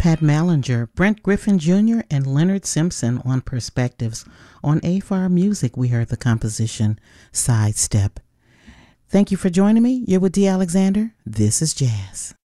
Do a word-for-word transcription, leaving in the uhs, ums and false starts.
Pat Mallinger, Brent Griffin Junior, and Leonard Simpson on Perspectives. On A F A R Music, we heard the composition Sidestep. Thank you for joining me. You're with Dee Alexander. This is Jazz.